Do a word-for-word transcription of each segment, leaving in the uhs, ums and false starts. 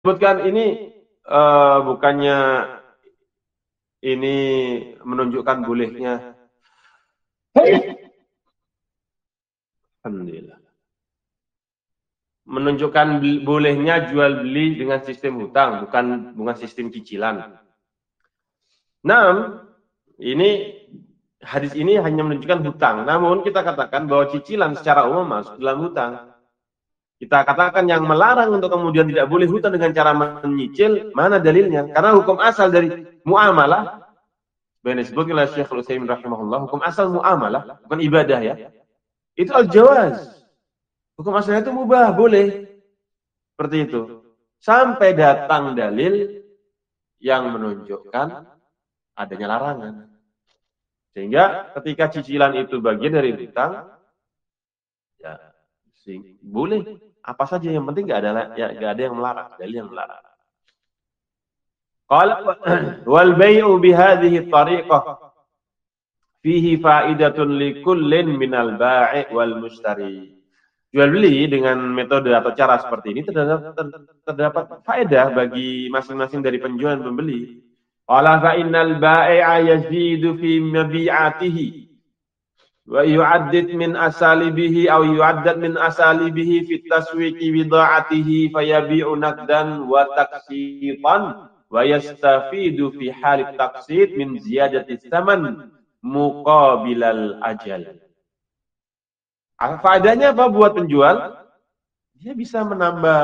Sebutkan ini uh, bukannya ini menunjukkan bolehnya. Alhamdulillah. Menunjukkan bolehnya jual beli dengan sistem hutang, bukan bukan sistem cicilan. Nah, ini hadis ini hanya menunjukkan hutang. Namun kita katakan bahwa cicilan secara umum masuk dalam hutang. Kita katakan yang melarang untuk kemudian tidak boleh hutang dengan cara menyicil, mana dalilnya? Karena hukum asal dari muamalah, sebenarnya disebut oleh Syekh Al-Utsaimin rahimahullah, hukum asal muamalah, bukan ibadah ya. Itu al-jawaz. Hukum asalnya itu mubah, boleh. Seperti itu. Sampai datang dalil yang menunjukkan adanya larangan. Sehingga ketika cicilan itu bagian dari hutang, ya boleh. Apa saja yang penting nggak ada ya nggak ada yang melarang, dalil yang melarang. Qala wal bai'u bi hadhihi tariqah fihi fa'idatun likullin minal bai' wal mushtari. Jual beli dengan metode atau cara seperti ini terdapat, terdapat faedah bagi masing-masing dari penjual dan pembeli. Qala fa innal bai'a yazidu fi mabi'atihi wa yu'addid min asalibihi aw yu'addad min asalibihi fi taswiqi bida'atihi fayabi'u naqdan wa taqsitan wa yastafidu fi halit taqsid min ziyadati tsaman muqabilal ajal. Faedahnya apa buat penjual? Dia bisa menambah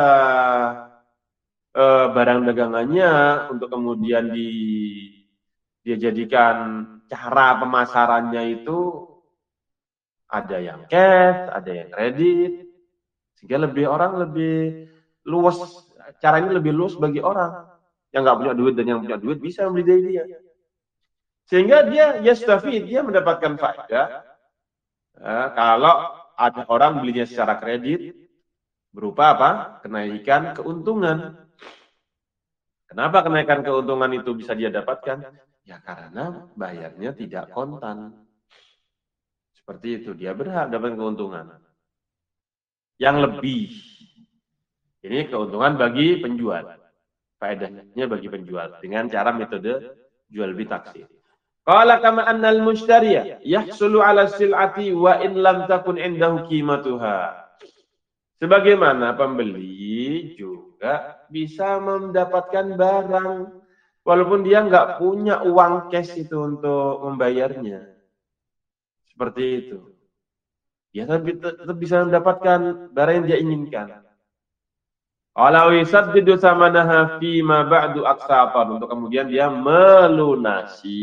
e, barang dagangannya untuk kemudian di dia jadikan cara pemasarannya itu ada yang cash, ada yang kredit, sehingga lebih orang lebih luas, cara ini lebih luas bagi orang yang nggak punya duit dan yang punya duit bisa membeli dari dia, sehingga dia yastafid, dia mendapatkan faedah. Nah, kalau ada orang belinya secara kredit berupa apa? Kenaikan keuntungan. Kenapa kenaikan keuntungan itu bisa dia dapatkan? Ya karena bayarnya tidak kontan. Seperti itu, dia berhak dapat keuntungan yang lebih. Ini keuntungan bagi penjual. Faedahnya bagi penjual dengan cara metode jual beli taksir. Qala kama annal mushtariya yahsulu ala sil'ati wa in lam takun indahu qimatuha. Sebagaimana pembeli juga bisa mendapatkan barang walaupun dia nggak punya uang cash itu untuk membayarnya. Seperti itu. Dia tetap, tetap bisa mendapatkan barang yang dia inginkan. Walau yusaddidu samanaha fi ma ba'du aqsatan, untuk kemudian dia melunasi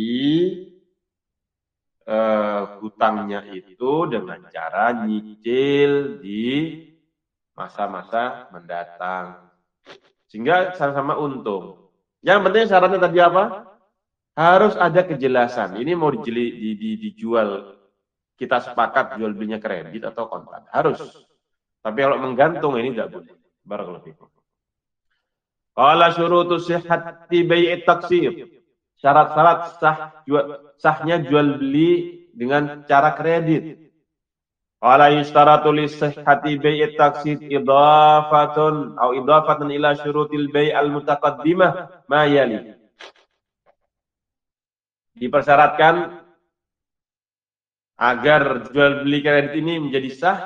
uh, hutangnya itu dengan cara nyicil di masa-masa mendatang. Sehingga sama-sama untung. Yang penting syaratnya tadi apa? Harus ada kejelasan. Ini mau dijeli, di, di, dijual, kita sepakat jual belinya kredit atau kontan. Harus. Tapi kalau menggantung ini tidak boleh. Barakallahu fikum. Qala syurutu sihhati bai'it taksir. Syarat-syarat sah jual, sahnya jual beli dengan cara kredit. Qala yustaratu li sihhati bai'it taksir idafatun atau idafatan ila syurutil bai' al mutaqaddimah ma yali. Dipersyaratkan agar jual beli kredit ini menjadi sah,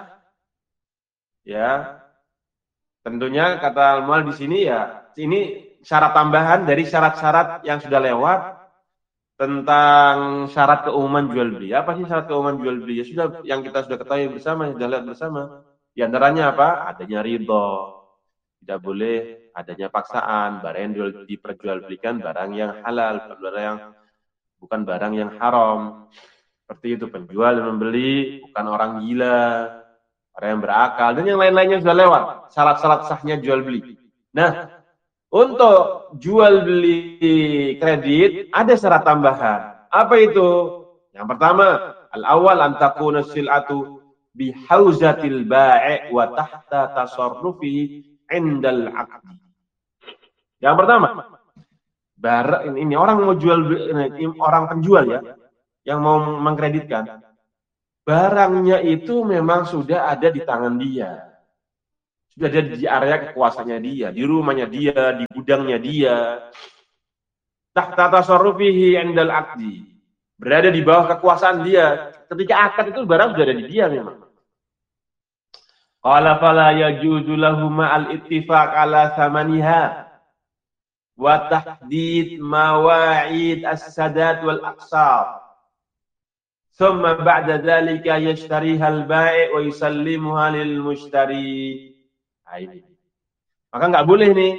ya tentunya kata al-mu'allif di sini ya ini syarat tambahan dari syarat-syarat yang sudah lewat tentang syarat keumuman jual beli. Apa sih syarat keumuman jual beli? Ya sudah yang kita sudah ketahui bersama, sudah lihat bersama. Di antaranya apa? Adanya ridho, tidak boleh adanya paksaan, barang yang diperjualbelikan barang yang halal, barang yang bukan barang yang haram. Seperti itu, penjual dan membeli bukan orang gila, orang yang berakal, dan yang lain-lainnya sudah lewat. Syarat-syarat sahnya jual beli. Nah, untuk jual beli kredit ada syarat tambahan. Apa itu? Yang pertama, al-awwal an takuna sil'atu bihauzatil bai' wa tahta tasarrufihi indal 'aqdi. Yang pertama, barang ini orang mau jual ini, orang penjual ya, yang mau mengkreditkan, barangnya itu memang sudah ada di tangan dia, Sudah ada di area kekuasaannya dia, di rumahnya dia, di gudangnya dia. Tahta tasarrufihi indal aqdi. Berada di bawah kekuasaan dia. Ketika akad itu barang sudah ada di dia memang. Qala fala yajuzu lahu ma'al ittifaq ala thamaniha wa tahdid mawa'id as-sadat wal aqsar. Thumma ba'da dhalika yashtariha al-bai' wa yusallimuha lil mushtari. Nah, ini. Maka enggak boleh nih.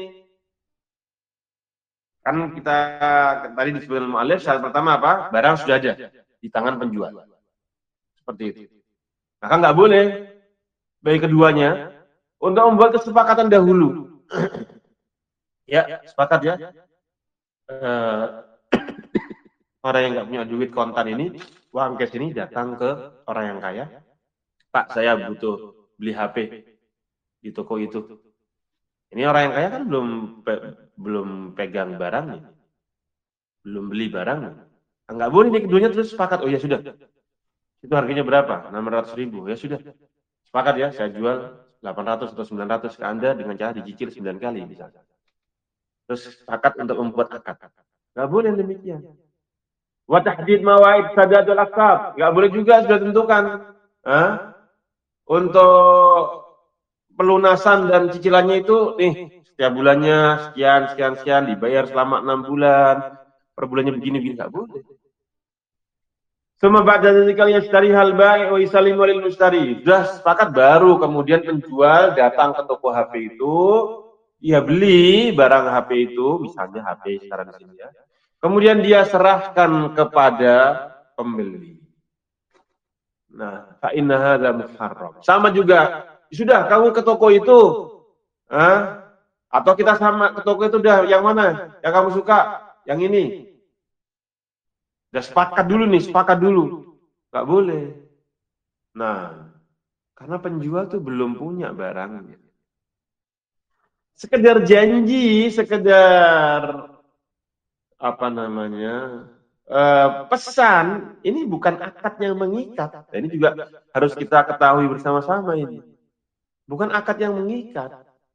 Kan kita tadi disebutkan mu'allif, syarat pertama apa? Barang sudah ada di tangan penjual. Seperti itu. Maka enggak boleh bagi keduanya untuk membuat kesepakatan dahulu. Ya, sepakat ya. Uh, orang yang nggak punya duit kontan ini, uang cash ini datang ke orang yang kaya. Pak, saya butuh beli H P di toko itu. Ini orang yang kaya kan belum pe, belum pegang barangnya, belum beli barangnya. Nggak boleh nih keduanya terus sepakat. Oh ya sudah, itu harganya berapa? enam ratus ribu. Ya sudah, sepakat ya, saya jual delapan ratus atau sembilan ratus ke Anda dengan cara dicicil sembilan kali misalnya. Terus sepakat untuk membuat akad. Nggak boleh demikian. Wa tahdid mawa'id sadadul aqsab. Nggak boleh juga sudah tentukan. Hah? Untuk pelunasan dan cicilannya itu nih setiap bulannya sekian sekian sekian dibayar selama enam bulan. Per bulannya begini-begini nggak boleh. Suma ba'da dzalika yashtariha al-bai' wa yusallimu lil mushtari. Sudah sepakat baru kemudian penjual datang ke toko H P itu, ia beli barang H P itu, misalnya H P sekarang di sini ya. Kemudian dia serahkan kepada pembeli. Nah, fa inna hadza muharram. Sama juga, sudah kamu ke toko itu, ah? Atau kita sama ke toko itu udah yang mana? Yang kamu suka? Yang ini. Udah sepakat dulu nih, sepakat dulu. Gak boleh. Nah, karena penjual tuh belum punya barangnya. Sekedar janji, sekedar apa namanya uh, pesan, ini bukan akad yang mengikat. Nah, ini juga harus kita ketahui bersama-sama ini. Bukan akad yang mengikat.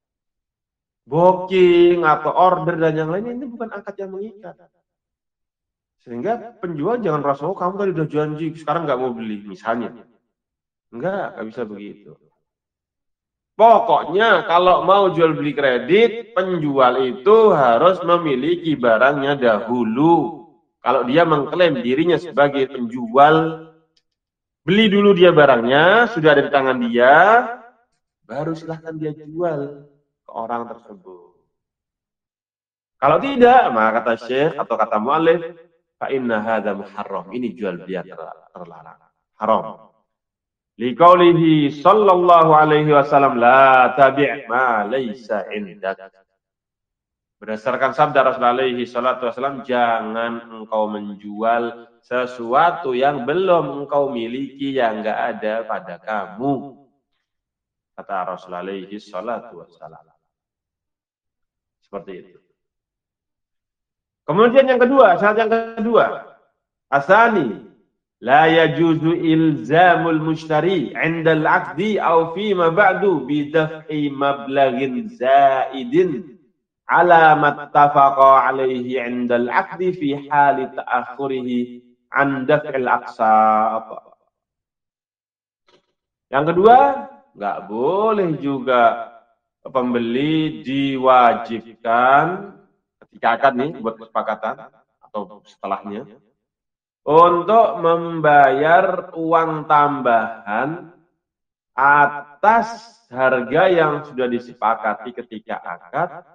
Booking atau order dan yang lain ini bukan akad yang mengikat. Sehingga penjual jangan rasa, oh kamu tadi udah janji, sekarang nggak mau beli, misalnya. Enggak, nggak bisa begitu. Pokoknya kalau mau jual beli kredit, penjual itu harus memiliki barangnya dahulu. Kalau dia mengklaim dirinya sebagai penjual, beli dulu dia barangnya, sudah ada di tangan dia, baru silahkan dia jual ke orang tersebut. Kalau tidak, maka kata Syekh atau kata mu'allif, fa inna hadza muharram. Ini jual beli terlarang. Haram. Liqaulihi sallallahu alaihi wasallam la tabi' ma laysa indak. Berdasarkan sabda Rasulullah alaihi salatu wasallam, jangan engkau menjual sesuatu yang belum engkau miliki, yang enggak ada pada kamu. Kata Rasulullah alaihi salatu wasallam. Seperti itu. Kemudian yang kedua, syarat yang kedua, asani la yajuzu ilzamul mushtari 'inda al-'aqdi aw fi ma ba'du bi daf'i mablaghin zaidin 'ala ma ittafaqa 'alaihi 'inda al-'aqdi fi hali ta'akhurihi 'an daf'il aqsat. Yang kedua, enggak boleh juga pembeli diwajibkan ketika akad nih buat kesepakatan atau setelahnya untuk membayar uang tambahan atas harga yang sudah disepakati ketika akad.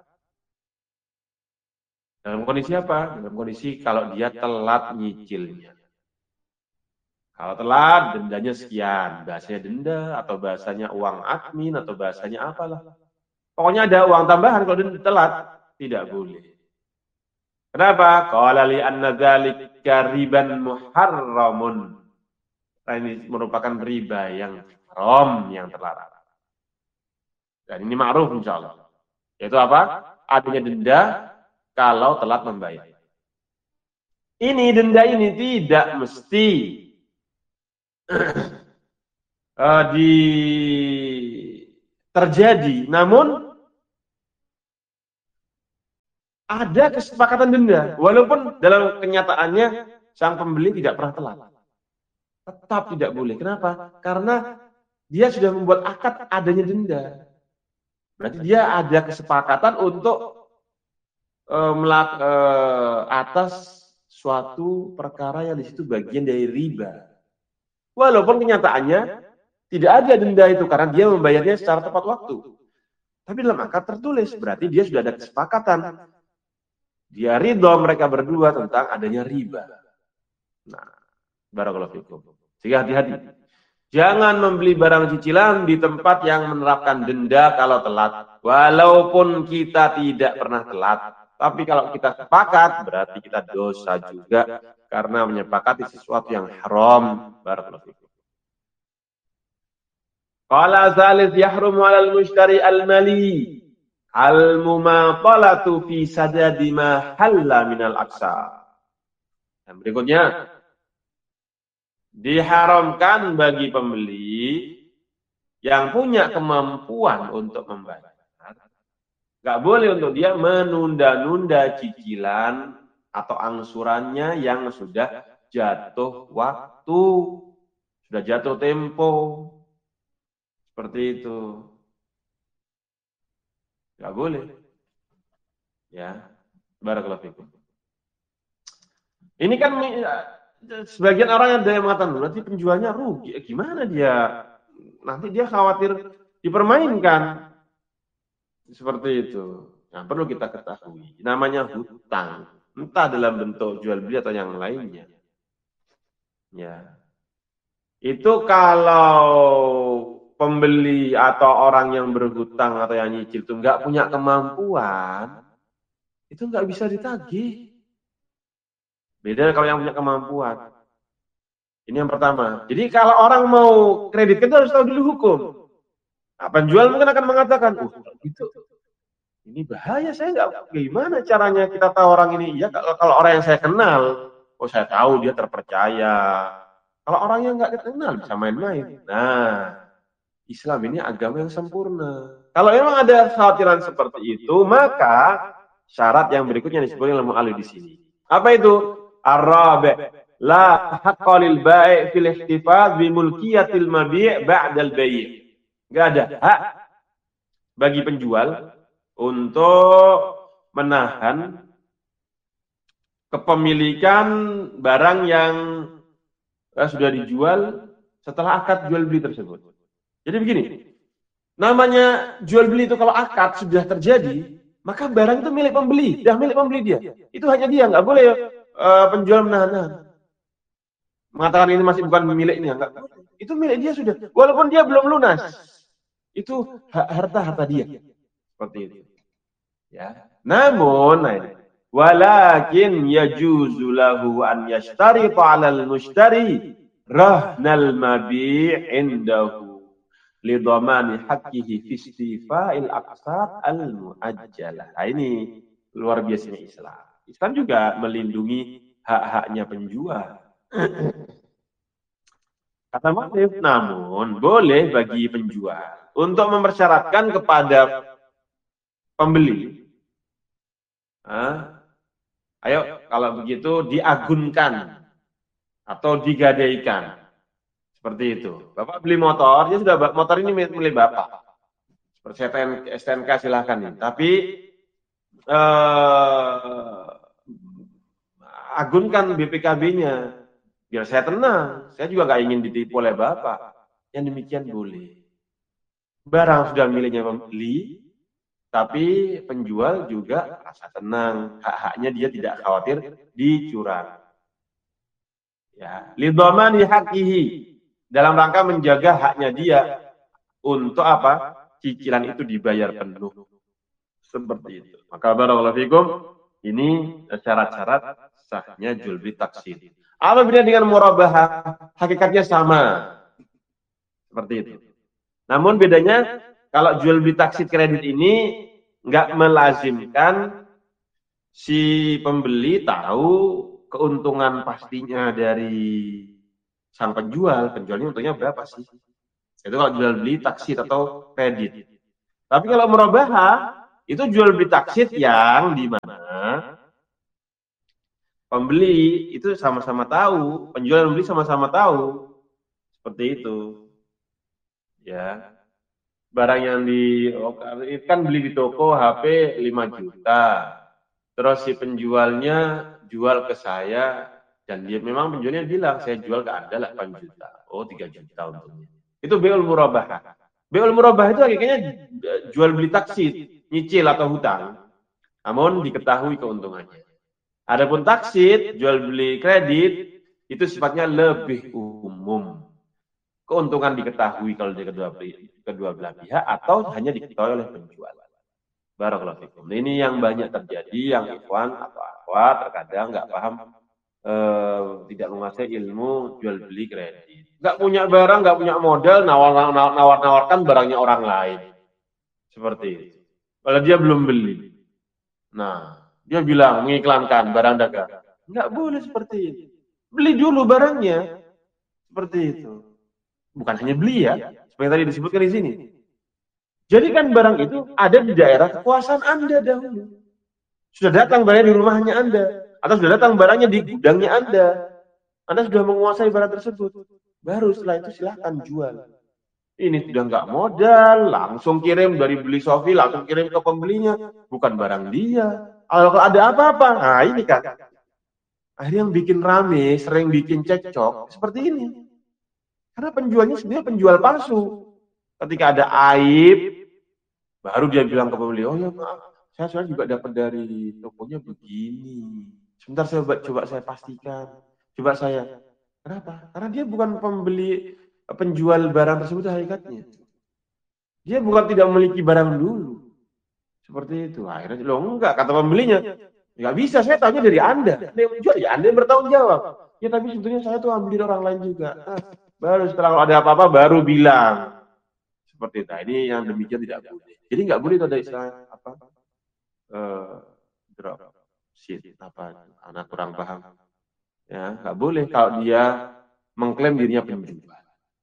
Dalam kondisi apa? Dalam kondisi kalau dia telat nyicilnya. Kalau telat, dendanya sekian. Bahasanya denda, atau bahasanya uang admin, atau bahasanya apalah. Pokoknya ada uang tambahan kalau dia telat. Tidak boleh. Kenapa? Qala li anna dzalika riban muharramun. Nah, ini merupakan riba yang haram, yang terlarang. Dan ini ma'ruf insyaallah. Yaitu apa? Adanya denda kalau telat membayar. Ini denda ini tidak mesti uh, di terjadi, namun ada kesepakatan denda, walaupun dalam kenyataannya sang pembeli tidak pernah telat. Tetap tidak boleh. Kenapa? Karena dia sudah membuat akad adanya denda. Berarti dia ada kesepakatan untuk uh, melak, uh, atas suatu perkara yang di situ bagian dari riba. Walaupun kenyataannya tidak ada denda itu karena dia membayarnya secara tepat waktu. Tapi dalam akad tertulis, berarti dia sudah ada kesepakatan. Dia ridho mereka berdua tentang adanya riba. Nah, barakallahu fikum. Sehingga hati-hati. Jangan membeli barang cicilan di tempat yang menerapkan denda kalau telat. Walaupun kita tidak pernah telat. Tapi kalau kita sepakat, berarti kita dosa juga. Karena menyepakati sesuatu yang haram. Barakallahu fikum. Qala tsalits yahrumu 'alal mushtari al-mali. Al-mumatalatu fi sadadi ma halla minal aksa. Dan berikutnya, diharamkan bagi pembeli yang punya kemampuan untuk membayar. Gak boleh untuk dia menunda-nunda cicilan atau angsurannya yang sudah jatuh waktu, sudah jatuh tempo. Seperti itu. Gak boleh. Ya, barakallahu fikum. Ini kan sebagian orang ada yang mengatakan, berarti penjualnya rugi. Gimana dia? Nanti dia khawatir dipermainkan. Seperti itu. Nah, perlu kita ketahui. Namanya hutang. Entah dalam bentuk jual beli atau yang lainnya. Ya. Itu kalau pembeli atau orang yang berhutang atau yang nyicil itu nggak punya kemampuan, itu nggak bisa ditagih. Beda kalau yang punya kemampuan. Ini yang pertama. Jadi kalau orang mau kredit, kita harus tahu dulu hukum. Nah, penjual mungkin akan mengatakan, oh itu, ini bahaya, saya nggak, gimana caranya kita tahu orang ini? Ya kalau, kalau orang yang saya kenal, oh saya tahu dia terpercaya. Kalau orang yang nggak kenal bisa main-main. Nah, Islam ini agama yang sempurna. Kalau memang ada khawatiran seperti itu, maka syarat yang berikutnya disebut oleh mu'allif di sini. Apa itu? Ar-rabi' la haqqa lil bai' fil ihtifaz bi mulkiyatil mabi' ba'dal bai'. Enggak ada hak bagi penjual untuk menahan kepemilikan barang yang sudah dijual setelah akad jual beli tersebut. Jadi begini, namanya jual beli itu kalau akad sudah terjadi, maka barang itu milik pembeli, dah milik pembeli dia. Itu hanya dia, nggak boleh uh, penjual menahan. Mengatakan ini masih bukan miliknya, nggak boleh. Itu milik dia sudah, walaupun dia belum lunas. Itu harta-harta dia. Seperti itu. Ya. Namun, nah ini, walakin yajuzu lahu an yashtari 'alal mushtari rahnal mabi' indahu lidhamani haqqihi fi istifa'il aqsat al-muajjalah. Nah, ini luar biasanya Islam. Islam juga melindungi hak-haknya penjual. Kata mu'allif, namun boleh bagi penjual untuk mempersyaratkan kepada pembeli. Nah, ayo kalau begitu diagunkan atau digadaikan. Seperti itu. Bapak beli motor, dia sudah motor ini milik Bapak. Seperti S T N K silahkan nih. Tapi eh, agunkan B P K B-nya. Biar saya tenang. Saya juga nggak ingin ditipu oleh Bapak. Yang demikian boleh. Barang sudah miliknya pembeli, tapi penjual juga rasa tenang. Hak-haknya dia tidak khawatir dicurang. Ya, lidhamani haqqihi. Dalam rangka menjaga haknya dia untuk apa? Cicilan itu dibayar penuh. Seperti itu. Maka barakallahu fikum, ini syarat-syarat sahnya jual beli taksir. Apa bedanya dengan murabahah? Hakikatnya sama. Seperti itu. Namun bedanya kalau jual beli taksir kredit ini nggak melazimkan si pembeli tahu keuntungan pastinya dari sang penjual. Penjualnya untungnya berapa sih? Itu kalau jual beli taksir atau kredit. Tapi kalau murabahah itu jual beli taksid yang di mana pembeli itu sama-sama tahu, penjual dan pembeli sama-sama tahu. Seperti itu. Ya. Barang yang di kan beli di toko H P lima juta. Terus si penjualnya jual ke saya dan dia memang penjualnya bilang saya jual ke Anda delapan juta. Oh, tiga juta untungnya. Itu beul murabahah. Beul murabahah itu akhirnya jual beli taksid, nyicil atau hutang. Namun diketahui keuntungannya. Adapun taksid, jual beli kredit itu sifatnya lebih umum. Keuntungan diketahui kalau di kedua kedua belah pihak atau hanya diketahui oleh penjual. Barakallahu fikum. Ini yang banyak terjadi, yang ikhwan atau akhwat terkadang nggak paham, eh, tidak menguasai ilmu jual beli kredit. Nggak punya barang, nggak punya modal, nawar-nawarkan barangnya orang lain. Seperti itu. Kalau dia belum beli. Nah, dia bilang mengiklankan barang dagang. Nggak boleh seperti itu. Beli dulu barangnya. Seperti itu. Bukan hanya beli ya, seperti tadi disebutkan di sini. Jadikan barang itu ada di daerah kekuasaan Anda dahulu. Sudah datang barangnya di rumahnya Anda. Atau sudah datang barangnya di gudangnya Anda. Anda sudah menguasai barang tersebut. Baru setelah itu silahkan jual. Ini sudah nggak modal, langsung kirim dari beli Sofi, langsung kirim ke pembelinya. Bukan barang dia. Kalau ada apa-apa, nah ini kan. Akhirnya yang bikin rame, sering bikin cekcok, seperti ini. Karena penjualnya sebenarnya penjual palsu. Ketika ada aib, baru dia bilang ke pembeli, oh ya maaf, saya soalnya juga dapat dari tokonya begini. Sebentar saya coba, coba saya pastikan. Coba saya. Kenapa? Karena dia bukan pembeli, penjual barang tersebut hakikatnya. Dia bukan tidak memiliki barang dulu. Seperti itu. Akhirnya, loh enggak, kata pembelinya. Enggak bisa, saya tahunya dari Anda. Anda yang menjual, ya Anda yang bertanggung jawab. Ya tapi sebetulnya saya tuh ambil orang lain juga. Nah, baru setelah kalau ada apa-apa, baru bilang. Seperti itu. Nah, ini yang demikian tidak boleh. Jadi nggak boleh itu ada istilah apa? Uh, drop sheet apa? Anak kurang paham. Ya, nggak boleh kalau dia mengklaim dirinya penjual.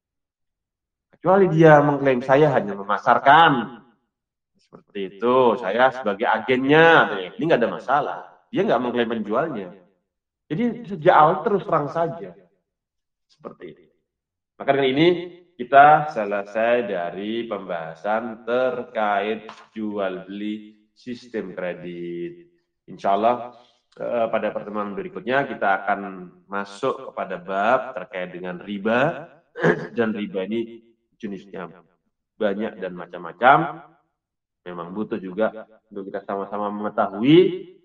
Kecuali dia mengklaim saya hanya memasarkan. Seperti itu, saya sebagai agennya, ini nggak ada masalah. Dia nggak mengklaim penjualnya. Jadi sejak awal terus terang saja. Seperti itu. Maka dengan ini kita selesai dari pembahasan terkait jual beli sistem kredit. Insya Allah eh, pada pertemuan berikutnya kita akan masuk kepada bab terkait dengan riba. Dan riba ini jenisnya banyak dan macam-macam. Memang butuh juga untuk kita sama-sama mengetahui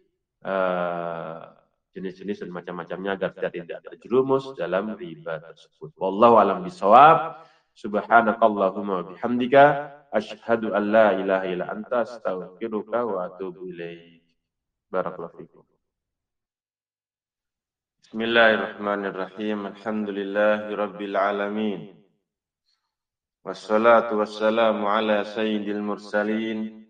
eh, jenis-jenis dan macam-macamnya agar kita tidak terjerumus dalam riba tersebut. Wallahu a'lam bishawab. Subhanakallahumma bihamdika asyhadu an la ilaha illa anta astaghfiruka wa atubu ilaik. Barakallahu fikum. Bismillahirrahmanirrahim. Alhamdulillahi rabbil alamin. Wassalatu wassalamu ala sayyidil mursalin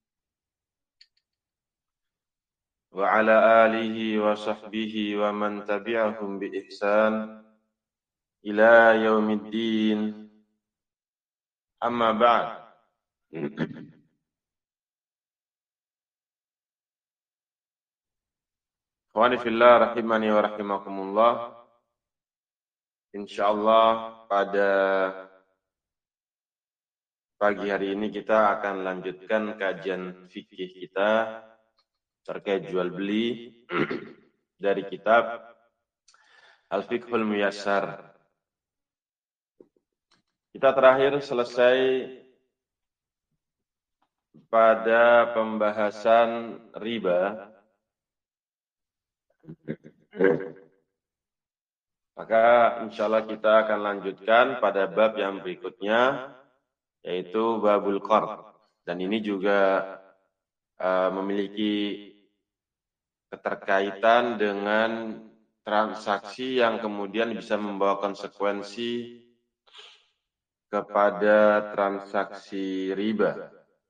wa ala alihi wa sahbihi wa man tabi'ahum bi ihsan ila yaumiddin. Amma ba'd. Ikhwani fillah rahimani wa rahimakumullah. Insyaallah pada pagi hari ini kita akan lanjutkan kajian fikih kita terkait jual beli dari kitab Al-Fiqhul Muyassar. Kita terakhir selesai pada pembahasan riba. Maka insya Allah kita akan lanjutkan pada bab yang berikutnya, yaitu babul qard. Dan ini juga uh, memiliki keterkaitan dengan transaksi yang kemudian bisa membawa konsekuensi kepada transaksi riba.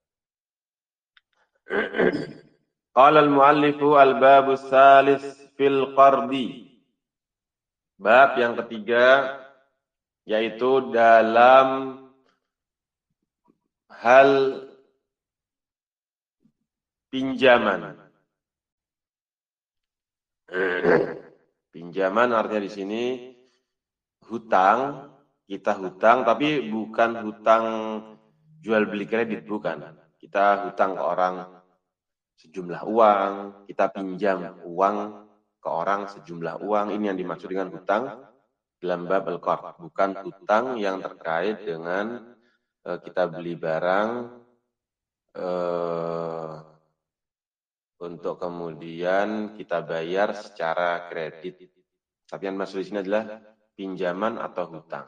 Qala al-muallifu al-babu tsalis fil qardi. Bab yang ketiga yaitu dalam hal pinjaman. Pinjaman artinya di sini hutang, kita hutang tapi bukan hutang jual beli kredit, bukan. Kita hutang ke orang sejumlah uang, kita pinjam uang ke orang sejumlah uang. Ini yang dimaksud dengan hutang dalam bab al-qard, bukan hutang yang terkait dengan uh, kita beli barang uh, untuk kemudian kita bayar secara kredit. Tapi yang maksud di sini adalah pinjaman atau hutang.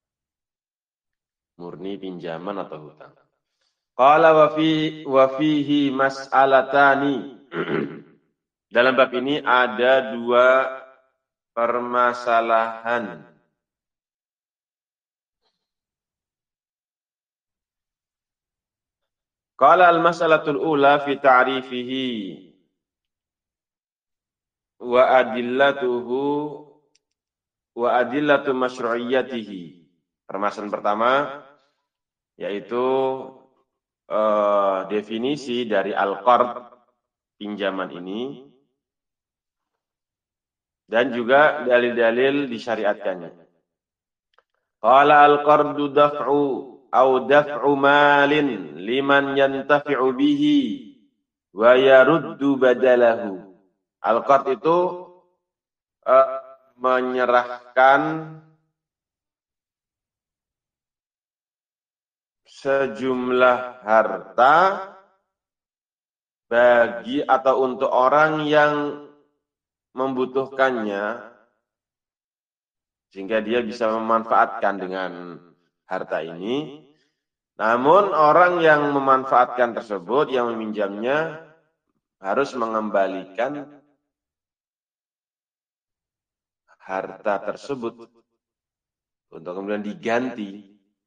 Murni pinjaman atau hutang. Qala wa fi wa fihi mas'alatani. Dalam bab ini ada dua permasalahan. Qala al-mas'alatul ula fi ta'rifihi wa adillatuhu wa adillatu masyru'iyyatihi. Permasalahan pertama yaitu uh, definisi dari al-qard, pinjaman ini, dan juga dalil-dalil disyariatkannya. Qala al-qardu daf'u au daf'u malin liman yantafi'u bihi wa yaruddu badalahu. Al-qard itu uh, menyerahkan sejumlah harta bagi atau untuk orang yang membutuhkannya sehingga dia bisa memanfaatkan dengan harta ini. Namun orang yang memanfaatkan tersebut, yang meminjamnya, harus mengembalikan harta tersebut untuk kemudian diganti.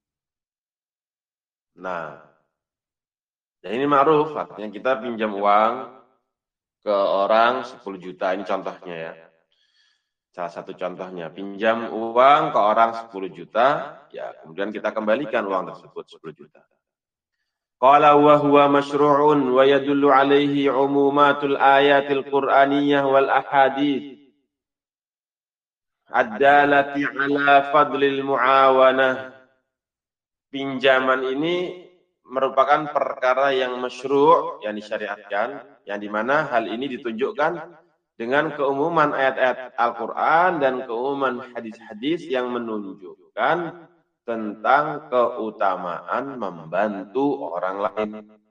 Nah, dan ini ma'ruf, artinya kita pinjam uang ke orang sepuluh juta, ini contohnya ya. Salah satu contohnya, pinjam uang ke orang sepuluh juta, ya kemudian kita kembalikan uang tersebut sepuluh juta. Qala wa huwa masyru'un wa yadullu alaihi umumatul ayatil qur'aniyah wal ahadith ad-dalati ala fadlil muawanah. Pinjaman ini merupakan perkara yang masyru', yang disyariatkan, yang dimana hal ini ditunjukkan dengan keumuman ayat-ayat Al-Quran dan keumuman hadis-hadis yang menunjukkan tentang keutamaan membantu orang lain.